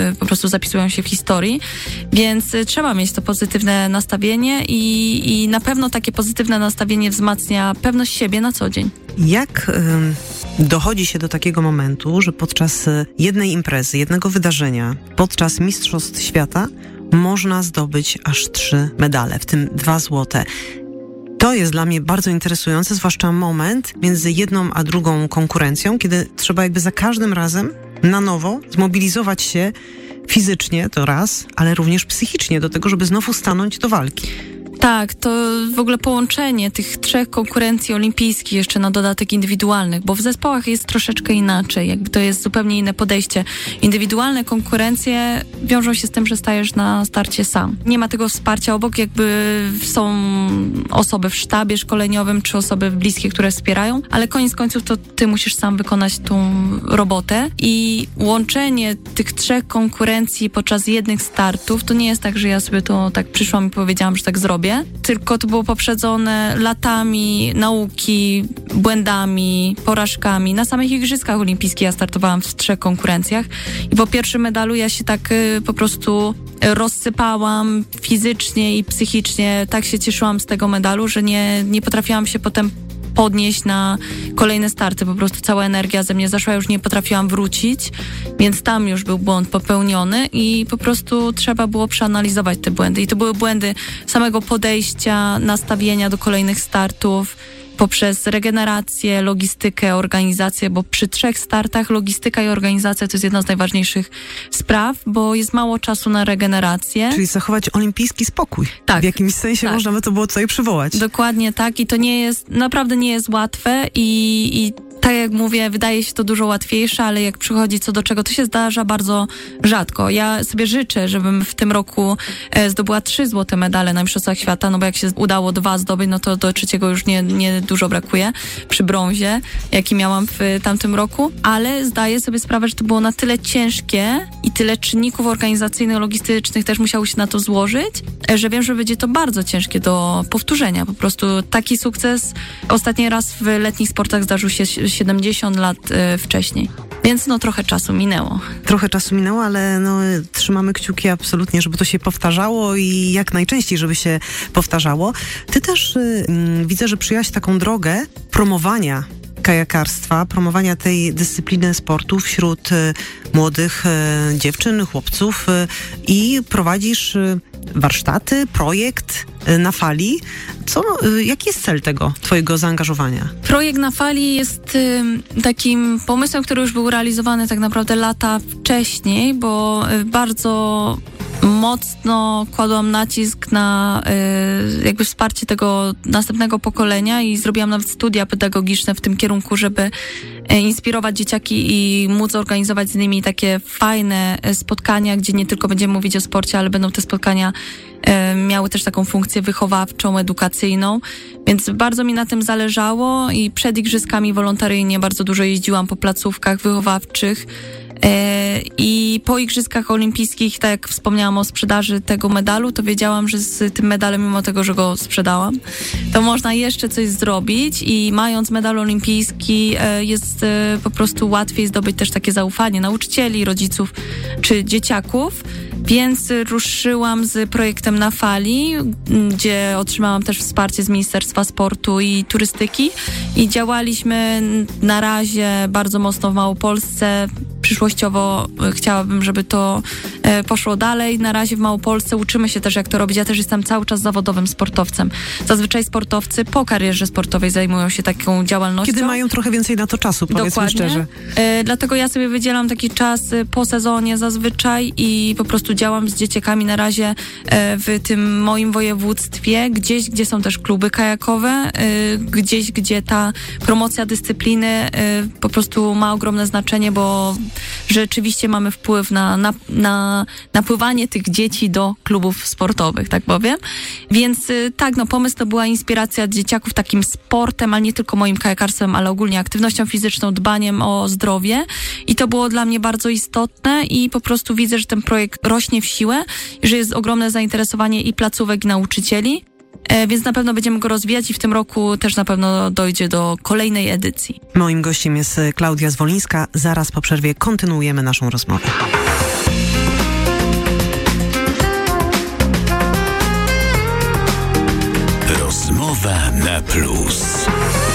po prostu zapisują się w historii, więc trzeba mieć to pozytywne nastawienie i na pewno takie pozytywne nastawienie wzmacnia pewność siebie na co dzień. Jak dochodzi się do takiego momentu, że podczas jednej imprezy, jednego wydarzenia, podczas Mistrzostw Świata można zdobyć aż 3 medale, w tym 2 złote? To jest dla mnie bardzo interesujące, zwłaszcza moment między jedną a drugą konkurencją, kiedy trzeba jakby za każdym razem na nowo zmobilizować się fizycznie, to raz, ale również psychicznie do tego, żeby znowu stanąć do walki. Tak, to w ogóle połączenie tych 3 konkurencji olimpijskich jeszcze na dodatek indywidualnych, bo w zespołach jest troszeczkę inaczej, jakby to jest zupełnie inne podejście. Indywidualne konkurencje wiążą się z tym, że stajesz na starcie sam. Nie ma tego wsparcia obok, jakby są osoby w sztabie szkoleniowym, czy osoby bliskie, które wspierają, ale koniec końców to ty musisz sam wykonać tą robotę i łączenie tych 3 konkurencji podczas jednych startów, to nie jest tak, że ja sobie to tak przyszłam i powiedziałam, że tak zrobię, tylko to było poprzedzone latami nauki, błędami, porażkami. Na samych Igrzyskach Olimpijskich ja startowałam w 3 konkurencjach i po pierwszym medalu ja się tak po prostu rozsypałam fizycznie i psychicznie. Tak się cieszyłam z tego medalu, że nie potrafiłam się potem podnieść na kolejne starty. Po prostu cała energia ze mnie zaszła, już nie potrafiłam wrócić, więc tam już był błąd popełniony i po prostu trzeba było przeanalizować te błędy. I to były błędy samego podejścia, nastawienia do kolejnych startów, poprzez regenerację, logistykę, organizację, bo przy 3 startach logistyka i organizacja to jest jedna z najważniejszych spraw, bo jest mało czasu na regenerację. Czyli zachować olimpijski spokój. Tak. W jakimś sensie można by to było tutaj przywołać. Dokładnie tak i to naprawdę nie jest łatwe i tak jak mówię, wydaje się to dużo łatwiejsze, ale jak przychodzi co do czego, to się zdarza bardzo rzadko. Ja sobie życzę, żebym w tym roku zdobyła 3 złote medale na Mistrzostwach Świata, no bo jak się udało 2 zdobyć, no to do 3 już nie dużo brakuje przy brązie, jaki miałam w tamtym roku, ale zdaję sobie sprawę, że to było na tyle ciężkie i tyle czynników organizacyjnych, logistycznych też musiało się na to złożyć, że wiem, że będzie to bardzo ciężkie do powtórzenia. Po prostu taki sukces ostatni raz w letnich sportach zdarzył się 70 lat wcześniej. Więc trochę czasu minęło. Trochę czasu minęło, ale trzymamy kciuki absolutnie, żeby to się powtarzało i jak najczęściej, żeby się powtarzało. Ty też widzę, że przyjęłaś taką drogę promowania kajakarstwa, promowania tej dyscypliny sportu wśród młodych dziewczyn, chłopców i prowadzisz warsztaty, projekt Na Fali. Jaki jest cel tego twojego zaangażowania? Projekt Na Fali jest takim pomysłem, który już był realizowany tak naprawdę lata wcześniej, bo bardzo mocno kładłam nacisk na jakby wsparcie tego następnego pokolenia i zrobiłam nawet studia pedagogiczne w tym kierunku, żeby inspirować dzieciaki i móc organizować z nimi takie fajne spotkania, gdzie nie tylko będziemy mówić o sporcie, ale będą te spotkania miały też taką funkcję wychowawczą, edukacyjną, więc bardzo mi na tym zależało i przed igrzyskami wolontaryjnie bardzo dużo jeździłam po placówkach wychowawczych i po Igrzyskach Olimpijskich, tak jak wspomniałam o sprzedaży tego medalu, to wiedziałam, że z tym medalem, mimo tego, że go sprzedałam, to można jeszcze coś zrobić i mając medal olimpijski jest po prostu łatwiej zdobyć też takie zaufanie nauczycieli, rodziców czy dzieciaków. Więc ruszyłam z projektem Na Fali, gdzie otrzymałam też wsparcie z Ministerstwa Sportu i Turystyki i działaliśmy na razie bardzo mocno w Małopolsce. Przyszłościowo chciałabym, żeby to poszło dalej. Na razie w Małopolsce uczymy się też, jak to robić. Ja też jestem cały czas zawodowym sportowcem. Zazwyczaj sportowcy po karierze sportowej zajmują się taką działalnością. Kiedy mają trochę więcej na to czasu, powiedzmy Dokładnie. szczerze. Dlatego ja sobie wydzielam taki czas po sezonie zazwyczaj i po prostu działam z dzieciakami na razie w tym moim województwie, gdzieś, gdzie są też kluby kajakowe, gdzieś, gdzie ta promocja dyscypliny po prostu ma ogromne znaczenie, bo rzeczywiście mamy wpływ na napływanie tych dzieci do klubów sportowych, tak powiem. Więc tak, pomysł to była inspiracja dzieciaków takim sportem, ale nie tylko moim kajakarstwem, ale ogólnie aktywnością fizyczną, dbaniem o zdrowie i to było dla mnie bardzo istotne i po prostu widzę, że ten projekt rośnie w siłę, że jest ogromne zainteresowanie i placówek, i nauczycieli. Więc na pewno będziemy go rozwijać i w tym roku też na pewno dojdzie do kolejnej edycji. Moim gościem jest Klaudia Zwolińska. Zaraz po przerwie kontynuujemy naszą rozmowę. Rozmowa na plus.